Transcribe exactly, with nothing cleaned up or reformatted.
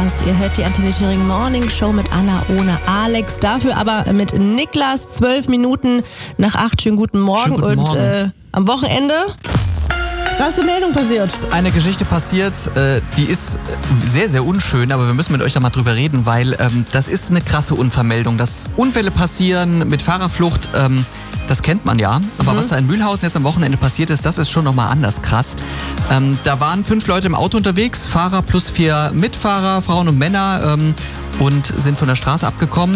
Spaß. Ihr hört die Antenne Thüringen Morning Show mit Anna ohne Alex. Dafür aber mit Niklas, zwölf Minuten nach acht. Schönen guten Morgen. Schönen guten Morgen. Und äh, am Wochenende krasse Meldung passiert. Eine Geschichte passiert, äh, die ist sehr, sehr unschön, aber wir müssen mit euch da mal drüber reden, weil ähm, das ist eine krasse Unfallmeldung. Dass Unfälle passieren mit Fahrerflucht, ähm, das kennt man ja. Aber mhm. was da in Mühlhausen jetzt am Wochenende passiert ist, das ist schon nochmal anders krass. Ähm, da waren fünf Leute im Auto unterwegs, Fahrer plus vier Mitfahrer, Frauen und Männer, ähm, und sind von der Straße abgekommen.